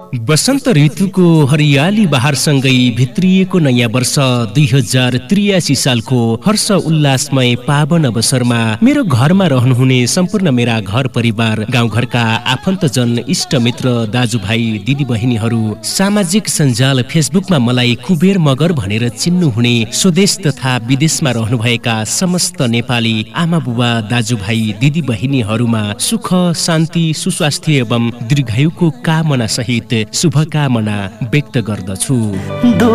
वसन्त ऋतुको हरियाली बहारसँगै भित्रिएको नयाँ वर्ष 2083 सालको हर्ष उल्लासमय पावन अवसरमा मेरो घरमा रहनुहुने सम्पूर्ण मेरा घर परिवार, गाउँघरका आफन्तजन, इष्टमित्र, दाजुभाइ, दिदीबहिनीहरू, सामाजिक सञ्जाल फेसबुकमा मलाई कुबेर मगर भनेर चिन्नुहुने स्वदेश तथा विदेशमा रहनुभएका समस्त नेपाली आमा बुबा, दाजुभाइ, दिदीबहिनीहरूमा सुख, शान्ति, सुस्वास्थ्य एवं दीर्घायुको कामना सहित शुभकामना व्यक्त गर्दछु।